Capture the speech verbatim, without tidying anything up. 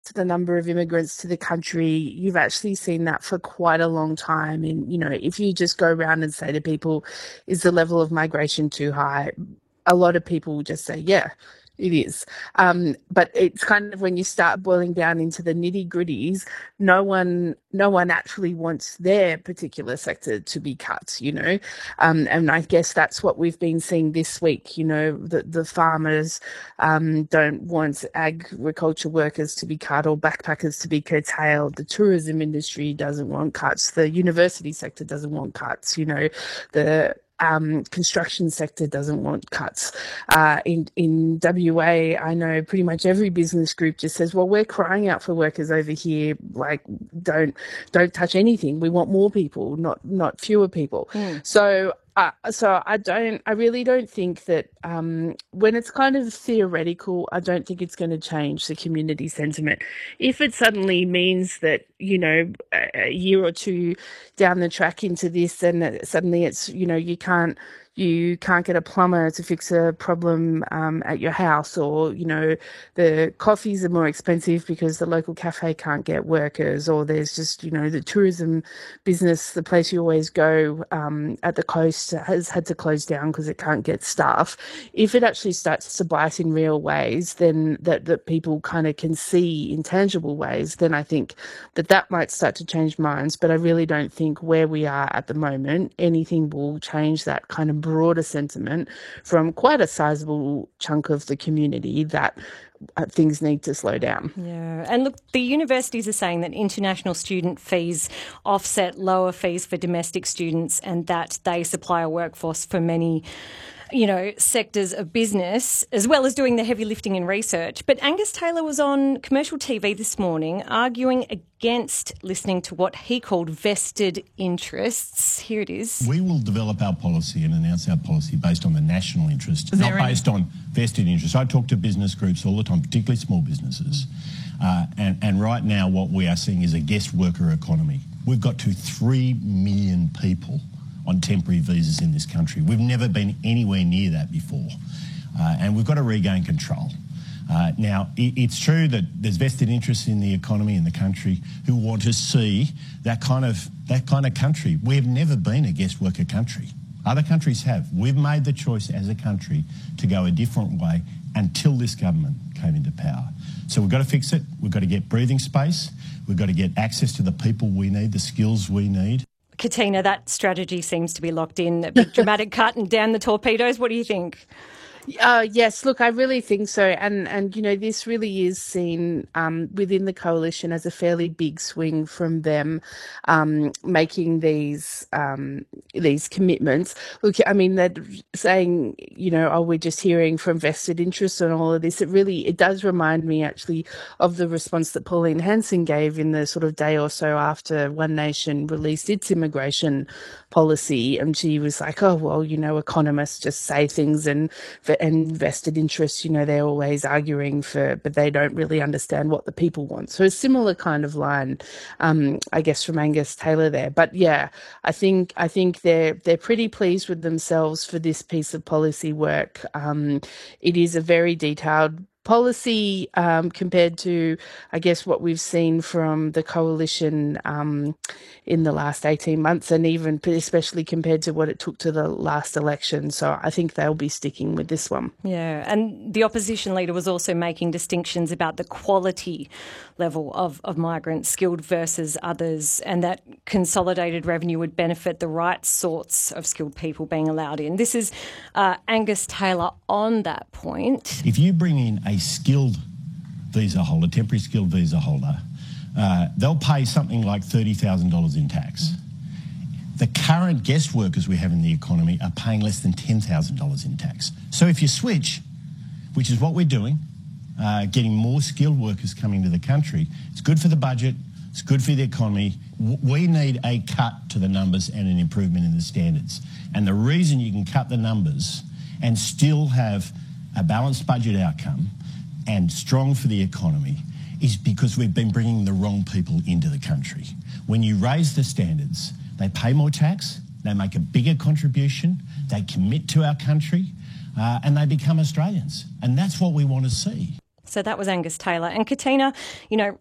to the number of immigrants to the country, you've actually seen that for quite a long time. And, you know, if you just go around and say to people, is the level of migration too high? A lot of people will just say, yeah, it is. Um, but it's kind of when you start boiling down into the nitty gritties, no one, no one actually wants their particular sector to be cut, you know. Um, and I guess that's what we've been seeing this week. You know, the, the farmers um, don't want agriculture workers to be cut or backpackers to be curtailed. The tourism industry doesn't want cuts. The university sector doesn't want cuts. You know, the Um, construction sector doesn't want cuts. Uh, in, in W A, I know pretty much every business group just says, well, we're crying out for workers over here. Like, don't, don't touch anything. We want more people, not, not fewer people. Mm. So, uh, so I don't, I really don't think that, um, when it's kind of theoretical, I don't think it's going to change the community sentiment. If it suddenly means that, you know, a, a year or two down the track into this, and suddenly it's, you know, you can't, you can't get a plumber to fix a problem um, at your house, or, you know, the coffees are more expensive because the local cafe can't get workers, or there's just, you know, the tourism business, the place you always go um, at the coast has had to close down because it can't get staff. If it actually starts to bite in real ways, then that, that people kind of can see in tangible ways, then I think that that might start to change minds. But I really don't think where we are at the moment, anything will change that kind of broader sentiment from quite a sizable chunk of the community that uh, things need to slow down. Yeah, and look, the universities are saying that international student fees offset lower fees for domestic students, and that they supply a workforce for many, you know, sectors of business, as well as doing the heavy lifting in research. But Angus Taylor was on commercial T V this morning arguing against listening to what he called vested interests. Here it is. We will develop our policy and announce our policy based on the national interest, not any... based on vested interests. I talk to business groups all the time, particularly small businesses. Uh, and, and right now what we are seeing is a guest worker economy. We've got to three million people on temporary visas in this country. We've never been anywhere near that before. Uh, and we've got to regain control. Uh, now, it, it's true that there's vested interests in the economy in the country who want to see that kind of that kind of country. We've never been a guest worker country. Other countries have. We've made the choice as a country to go a different way until this government came into power. So we've got to fix it. We've got to get breathing space. We've got to get access to the people we need, the skills we need. Katina, that strategy seems to be locked in. A big dramatic cut and down the torpedoes. What do you think? Uh, yes, look, I really think so. And, and you know, this really is seen um, within the coalition as a fairly big swing from them um, making these um, these commitments. Look, I mean, they're saying, you know, oh, we're just hearing from vested interests and all of this. It really, it does remind me actually of the response that Pauline Hanson gave in the sort of day or so after One Nation released its immigration policy. And she was like, oh, well, you know, economists just say things, and and vested interests, you know, they're always arguing for, but they don't really understand what the people want. So a similar kind of line, um, I guess, from Angus Taylor there. But yeah, I think I think they're they're pretty pleased with themselves for this piece of policy work. Um, it is a very detailed policy um, compared to, I guess, what we've seen from the coalition um, in the last eighteen months, and even especially compared to what it took to the last election. So I think they'll be sticking with this one. Yeah, and the opposition leader was also making distinctions about the quality level of, of migrants, skilled versus others, and that consolidated revenue would benefit the right sorts of skilled people being allowed in. This is uh, Angus Taylor on that point. If you bring in a skilled visa holder, temporary skilled visa holder, uh, they'll pay something like thirty thousand dollars in tax. The current guest workers we have in the economy are paying less than ten thousand dollars in tax. So if you switch, which is what we're doing, uh, getting more skilled workers coming to the country, it's good for the budget, it's good for the economy. We need a cut to the numbers and an improvement in the standards. And the reason you can cut the numbers and still have a balanced budget outcome and strong for the economy is because we've been bringing the wrong people into the country. When you raise the standards, they pay more tax, they make a bigger contribution, they commit to our country, uh, and they become Australians. And that's what we want to see. So that was Angus Taylor. And Katina, you know,